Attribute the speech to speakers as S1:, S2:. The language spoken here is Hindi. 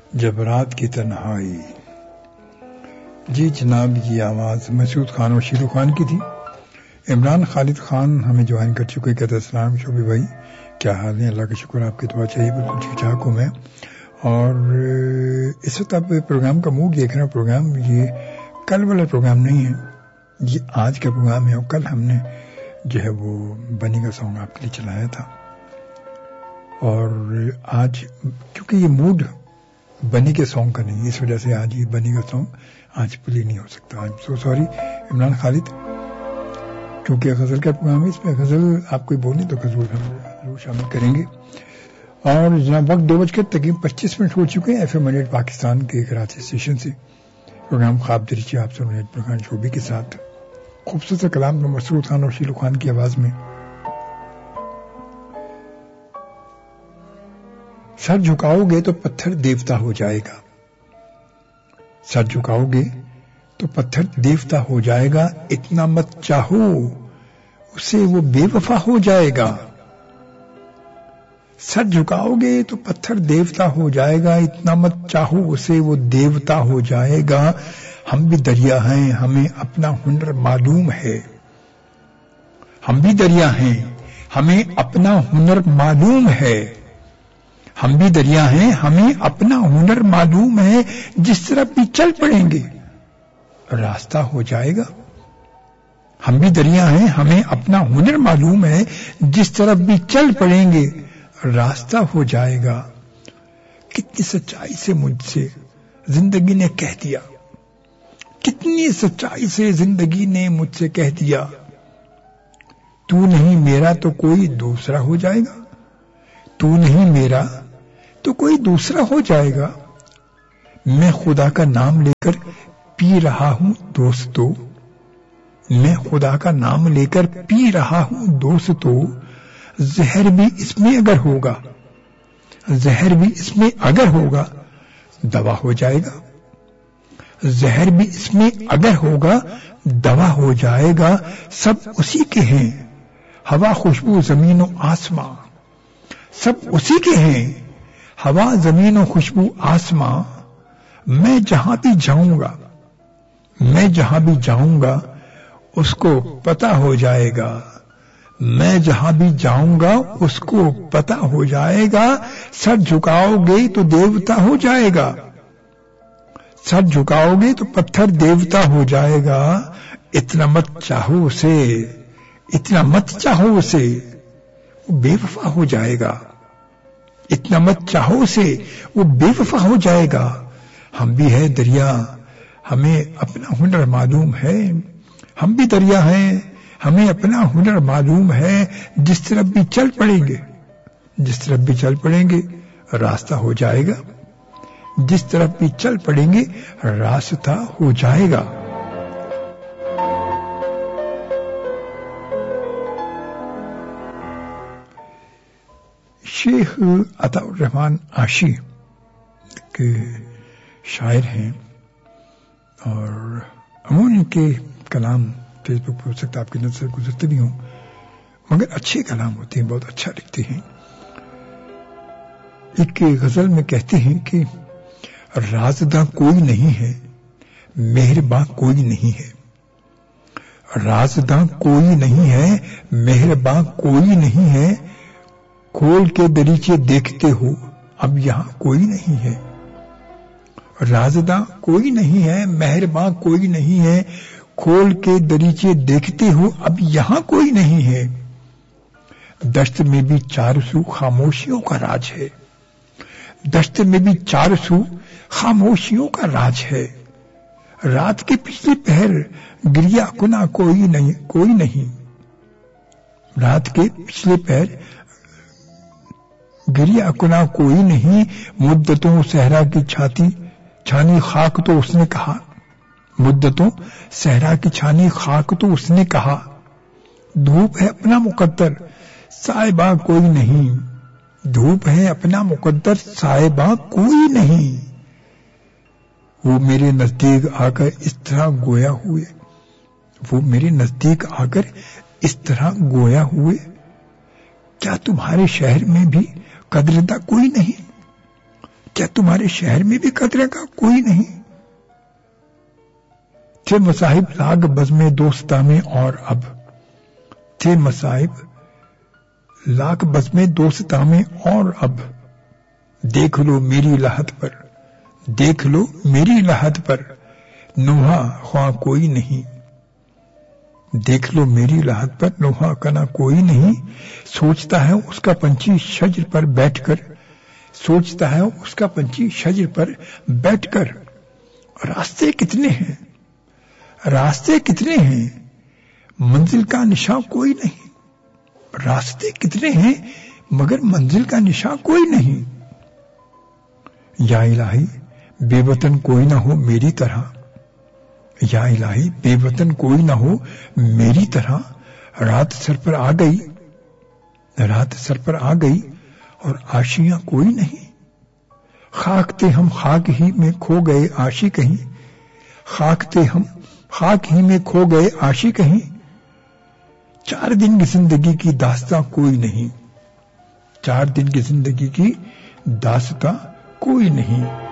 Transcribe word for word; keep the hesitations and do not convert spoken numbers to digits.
S1: जब रात की तन्हाई। जी जनाब, ये आवाज़ मसूद खान और शीरू खान की थी। इमरान खालिद खान हमें ज्वाइन कर चुके। कहते हैं सलाम शोभी भाई, क्या हाल है? अल्लाह का शुक्र, आपकी दुआ चाहिए, बिल्कुल ठीक ठाक हूँ मैं। और इस वक्त आप प्रोग्राम का मूड देख रहे हैं। प्रोग्राम ये कल वाला प्रोग्राम नहीं है, ये आज का प्रोग्राम है। और कल हमने जो है वो बनी का सॉन्ग आपके लिए चलाया था, और आज क्योंकि ये मूड बनी के सॉन्ग का नहीं, इस वजह से आज ये बनी का सॉन्ग आज प्ले नहीं हो सकता। आज सो सॉरी इमरान खालिद, क्योंकि गजल का प्रोग्राम है, इसमें गजल आप कोई बोले तो गजल हम जरूर शामिल करेंगे। और जनाब वक्त दो बजकर तकरीबन पच्चीस मिनट हो चुके हैं। एफ एम हंड्रेड पाकिस्तान के कराची स्टेशन से प्रोग्राम ख्वाब दरीची आप सुन रहे प्रकाश शोभी के साथ। खूबसूरत कलाम मसरूद खान और शीलू खान की आवाज में। सर झुकाओगे तो पत्थर देवता हो जाएगा, सर झुकाओगे तो पत्थर देवता हो जाएगा। इतना मत चाहो उसे, वो बेवफा हो जाएगा। सर झुकाओगे तो पत्थर देवता हो जाएगा, इतना मत चाहो उसे, वो देवता हो जाएगा। हम भी दरिया हैं, हमें अपना हुनर मालूम है। हम भी दरिया हैं, हमें अपना हुनर मालूम है। हम भी दरिया हैं, हमें अपना हुनर मालूम है। जिस तरफ भी चल पड़ेंगे रास्ता हो जाएगा। हम भी दरिया हैं, हमें अपना हुनर मालूम है। जिस तरफ भी चल पड़ेंगे रास्ता हो जाएगा। कितनी सच्चाई से मुझसे जिंदगी ने कह दिया, कितनी सच्चाई से जिंदगी ने मुझसे कह दिया, तू नहीं मेरा तो कोई दूसरा हो जाएगा। तू नहीं मेरा तो कोई दूसरा हो जाएगा। मैं खुदा का नाम लेकर पी रहा हूं दोस्तों, मैं खुदा का नाम लेकर पी रहा हूं दोस्तों। जहर भी इसमें अगर होगा, जहर भी इसमें अगर होगा दवा हो जाएगा। जहर भी इसमें अगर होगा दवा हो जाएगा। सब उसी के हैं, हवा खुशबू जमीन और आसमां, सब उसी के हैं, हवा जमीन और खुशबू आसमां। मैं जहां भी जाऊंगा, मैं जहां भी जाऊंगा उसको पता हो जाएगा। मैं जहां भी जाऊंगा उसको पता हो जाएगा। सर झुकाओगे तो देवता हो जाएगा, सर झुकाओगे तो पत्थर देवता हो जाएगा। इतना मत चाहो उसे, इतना मत चाहो उसे, वो बेवफा हो जाएगा। इतना मत चाहो उसे, वो बेवफा हो जाएगा। हम भी है दरिया, हमें अपना हुनर मालूम है। हम भी दरिया हैं, हमें अपना हुनर मालूम है। जिस तरफ भी चल पड़ेंगे, जिस तरफ भी चल पड़ेंगे रास्ता हो जाएगा। जिस तरफ भी चल पड़ेंगे रास्ता हो जाएगा। शेख अताउर रहमान आशी के शायर हैं, और अमूमन के कलाम फेसबुक पर हो सकता है आपकी नजर गुजरते भी हों, मगर अच्छे कलाम होते हैं, बहुत अच्छा लिखते हैं। एक गजल में कहते हैं कि राज़दां कोई नहीं है, मेहरबान कोई नहीं है। राज़दां कोई नहीं है, मेहरबान कोई नहीं है। खोल के दरीचे देखते हो अब यहां कोई नहीं है। राज़दां कोई नहीं है, मेहरबान कोई नहीं है। खोल के दरीचे देखते हो अब यहां कोई नहीं है। दश्त में भी चार सू खामोशियों का राज है, दश्त में भी चार सू खामोशियों का राज है। रात के पिछले पहर गिरिया कुना कोई नहीं, कोई नहीं। रात के पिछले पहर गिरिया कुना कोई नहीं। मुद्दतों सहरा की छाती छानी खाक तो उसने कहा, मुद्दतों सहरा की छानी खाक तो उसने कहा। धूप है अपना मुकद्दर साहिबा कोई नहीं, धूप है अपना मुकद्दर साहिबा कोई नहीं। वो मेरे नजदीक आकर इस तरह गोया हुए, वो मेरे नजदीक आकर इस तरह गोया हुए। क्या तुम्हारे शहर में भी कदरदा कोई नहीं? क्या तुम्हारे शहर में भी कतरे का कोई नहीं। थे मसाहिब लाग बज़्मे दोस्ता में और अब, थे मसाहिब लाख बज़्मे दोस्ता में और अब, देख लो मेरी लहत पर, देख लो मेरी लहत पर, नुहा ख्वां कोई नहीं। देख लो मेरी लहत पर नुहा कना कोई नहीं। सोचता है उसका पंछी शजर पर बैठकर, सोचता है उसका पंछी शजर पर बैठकर, रास्ते कितने हैं, रास्ते कितने हैं, मंजिल का निशान कोई नहीं। रास्ते कितने हैं मगर मंजिल का निशान कोई नहीं। या इलाही बेवतन कोई ना हो मेरी तरह, या इलाही बेवतन कोई ना हो मेरी तरह। रात सर पर आ गई, रात सर पर आ गई और आशियां कोई नहीं। खाक थे हम खाक ही में खो गए आशी कहीं, खाक थे हम खाक ही में खो गए आशी कहीं। चार दिन की जिंदगी की दास्तां कोई नहीं, चार दिन की जिंदगी की दास्तां कोई नहीं।